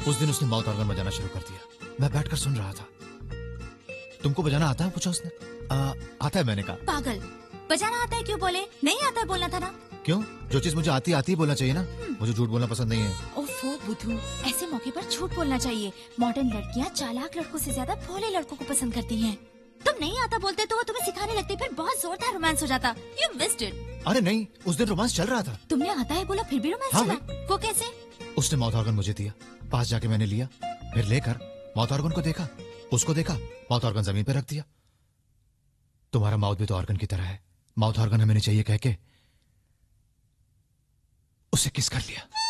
उस दिन उसने माउथ ऑर्गन बजाना शुरू कर दिया। मैं बैठकर सुन रहा था। तुमको बजाना आता है? पूछा उसने। आता है, मैंने कहा। पागल, बजाना आता है क्यों बोले? नहीं आता है बोलना था ना। क्यों? जो चीज मुझे आती ही बोलना चाहिए ना। मुझे झूठ बोलना पसंद नहीं है। ओफो बुद्धू, ऐसे मौके पर झूठ बोलना चाहिए। मॉडर्न लड़कियां चालाक लड़कों से ज्यादा भोले लड़कों को पसंद करती हैं। तुम नहीं आता बोलते तो वो तुम्हें सिखाने लगती, फिर बहुत जोरदार रोमांस हो जाता। You missed it. अरे नहीं, उस दिन रोमांस चल रहा था। तुमने आता है बोला फिर भी रोमांस हाँ, चला? वो कैसे? उसने माउथ ऑर्गन मुझे दिया, पास जाके मैंने लिया, फिर लेकर माउथ ऑर्गन को देखा, उसको देखा, माउथ ऑर्गन जमीन पे रख दिया। तुम्हारा माउथ भी तो ऑर्गन की तरह है, माउथ ऑर्गन हमें नहीं चाहिए कह के उसे किस कर लिया।